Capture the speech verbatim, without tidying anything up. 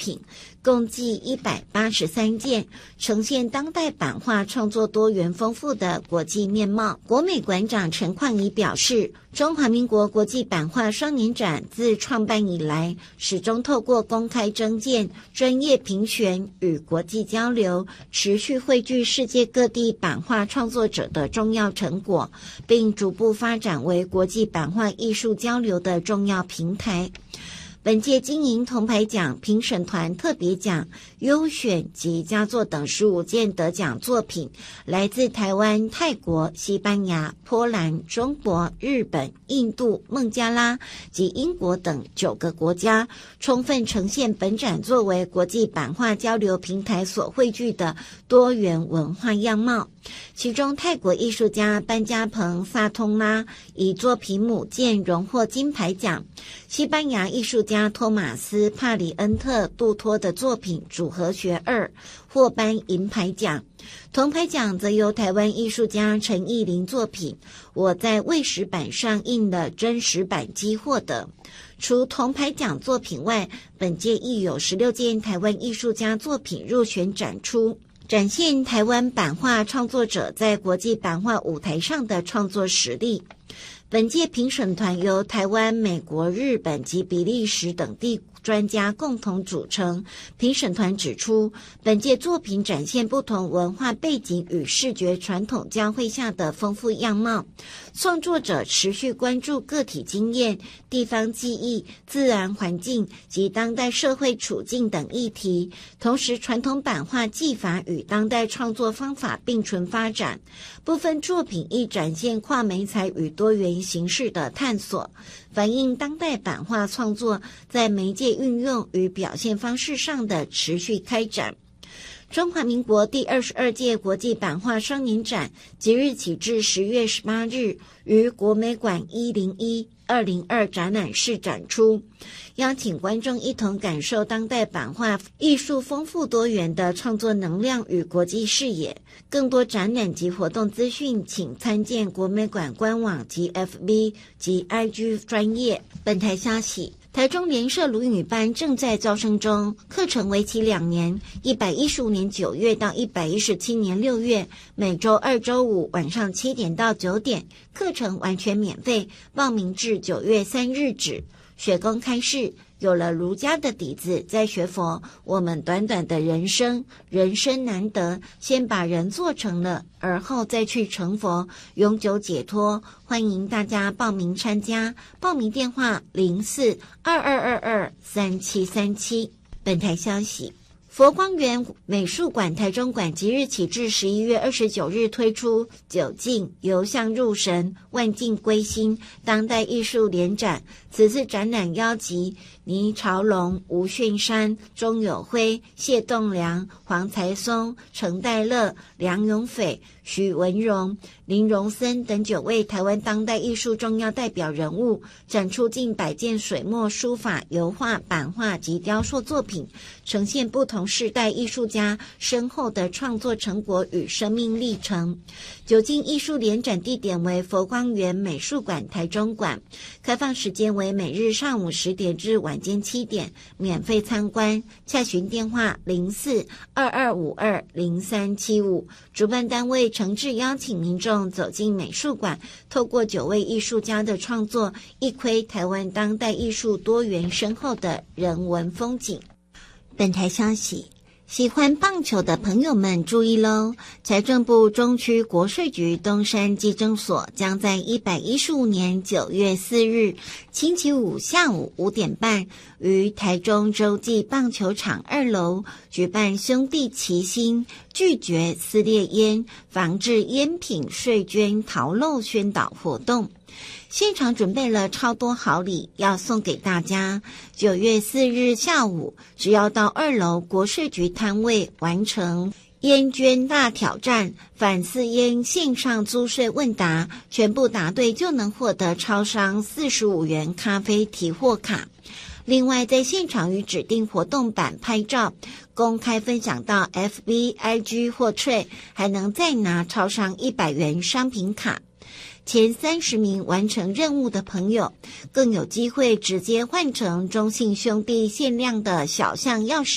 品，共计一百八十三件，呈现当代版画创作多元丰富的国际面貌。国美馆长陈况仪表示，中华民国国际版画双年展自创办以来，始终透过公开征件、专业评选与国际交流，持续汇聚世界各地版画创作者的重要成果，并逐步发展为国际版画艺术交流的重要平台。本届金银铜牌奖评审团特别奖、优选及佳作等十五件得奖作品，来自台湾、泰国、西班牙、波兰、中国、日本、印度、孟加拉及英国等九个国家，充分呈现本展作为国际版画交流平台所汇聚的多元文化样貌。其中，泰国艺术家班加蓬·萨通拉以作品《母舰》荣获金牌奖，西班牙艺术家托马斯·帕里恩特·杜托的作品《组合学二》获颁银牌奖。铜牌奖则由台湾艺术家陈义林作品《我在未实版上映的真实版机》获得。除铜牌奖作品外，本届亦有十六件台湾艺术家作品入选展出，展现台湾版画创作者在国际版画舞台上的创作实力。本届评审团由台湾、美国、日本及比利时等地专家共同组成。评审团指出，本届作品展现不同文化背景与视觉传统交汇下的丰富样貌。创作者持续关注个体经验、地方记忆、自然环境及当代社会处境等议题，同时传统版画技法与当代创作方法并存发展。部分作品亦展现跨媒材与多元形式的探索，反映当代版画创作在媒介运用与表现方式上的持续开展。中华民国第二十二届国际版画双年展即日起至十月十八日于国美馆一零一二零二展览室展出，邀请观众一同感受当代版画艺术丰富多元的创作能量与国际视野。更多展览及活动资讯，请参见国美馆官网及 F B 及 I G 专页。本台消息，台中联社鲁语班正在招生中，课程为期两年，一百一十五年九月到一百一十七年六月，每周二、周五晚上七点到九点，课程完全免费，报名至九月三日止。学公开示，有了儒家的底子再学佛，我们短短的人生，人生难得，先把人做成了，而后再去成佛，永久解脱。欢迎大家报名参加，报名电话零四二二二二三七三七。本台消息，佛光园美术馆台中馆即日起至十一月二十九日推出九境由相入神，万境归心当代艺术联展。此次展览邀集倪朝龙、吴训山、钟友辉、谢栋梁、黄才松、程代乐、梁永斐、许文荣、林荣森等九位台湾当代艺术重要代表人物，展出近百件水墨、书法、油画、版画及雕塑作品，呈现不同世代艺术家深厚的创作成果与生命历程。九境艺术联展地点为佛光园美术馆台中馆，开放时间为每日上午十点至晚间七点，免费参观。洽询电话零四二二五二零三七五。主办单位诚挚邀请民众走进美术馆，透过九位艺术家的创作，一窥台湾当代艺术多元深厚的人文风景。本台消息，喜欢棒球的朋友们注意喽！财政部中区国税局东山技征所将在一百一十五年九月四日星期五下午五点半，于台中洲际棒球场二楼举办兄弟齐心拒绝撕裂烟，防治烟品税捐逃漏宣导活动。现场准备了超多好礼要送给大家。九月四日下午，只要到二楼国税局摊位完成烟捐大挑战反私烟线上租税问答，全部答对就能获得超商四十五元咖啡提货卡。另外，在现场与指定活动版拍照，公开分享到 F B、I G 或 Trade， 还能再拿超商一百元商品卡。前三十名完成任务的朋友，更有机会直接换成中信兄弟限量的小象钥匙